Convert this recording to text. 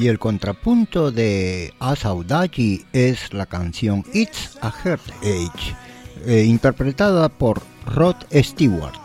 Y el contrapunto de Asaudagi es la canción It's a Heartache, interpretada por Rod Stewart.